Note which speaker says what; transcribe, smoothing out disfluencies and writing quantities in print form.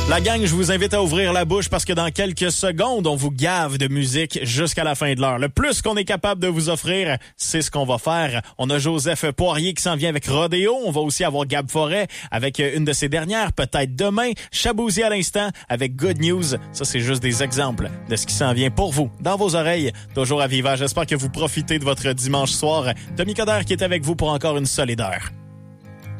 Speaker 1: La gang, je vous invite à ouvrir la bouche parce que dans quelques secondes, on vous gave de musique jusqu'à la fin de l'heure. Le plus qu'on est capable de vous offrir, c'est ce qu'on va faire. On a Joseph Poirier qui s'en vient avec Rodéo. On va aussi avoir Gab Forêt avec une de ses dernières, peut-être demain. Chabouzy à l'instant avec Good News. Ça, c'est juste des exemples de ce qui s'en vient pour vous, dans vos oreilles, toujours à Viva. J'espère que vous profitez de votre dimanche soir. Tommy Coderre qui est avec vous pour encore une solide heure.